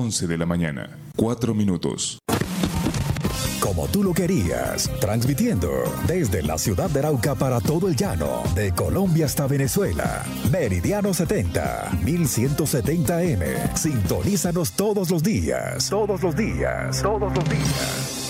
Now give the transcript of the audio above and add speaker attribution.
Speaker 1: 11 de la mañana, 4 minutos.
Speaker 2: Como tú lo querías, transmitiendo desde la ciudad de Arauca para todo el llano, de Colombia hasta Venezuela. Meridiano 70, 1170M. Sintonízanos todos los días. Todos los días. Todos los días.